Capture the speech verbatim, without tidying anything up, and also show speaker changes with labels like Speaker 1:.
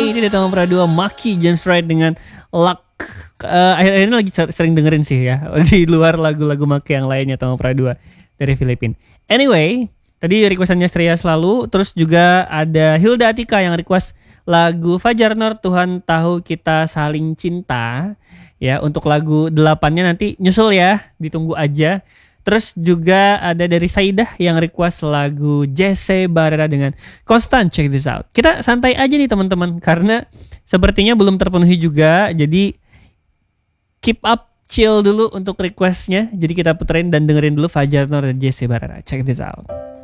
Speaker 1: ini dari Tama Pradua, Maki, James Wright dengan Luck. Uh, akhir-akhir ini lagi sering dengerin sih ya di luar lagu-lagu Maki yang lainnya Tama Pradua dari Filipina. Anyway, tadi requestannya Stria Selalu, terus juga ada Hilda Atika yang request lagu Fajar Nur, Tuhan Tahu Kita Saling Cinta. Ya, untuk lagu delapannya nanti nyusul ya, ditunggu aja. Terus juga ada dari Saidah yang request lagu Jesse Barrera dengan Constant, check this out. Kita santai aja nih teman-teman, karena sepertinya belum terpenuhi juga. Jadi keep up, chill dulu untuk requestnya. Jadi kita puterin dan dengerin dulu Fajar Nur dan Jesse Barrera. Check this out.